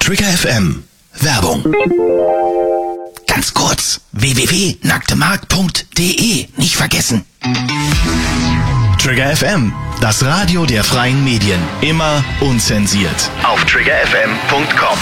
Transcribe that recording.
Trigger FM. Werbung. Ganz kurz. www.nacktemarkt.de. Nicht vergessen. Trigger FM. Das Radio der freien Medien. Immer unzensiert. Auf triggerfm.com.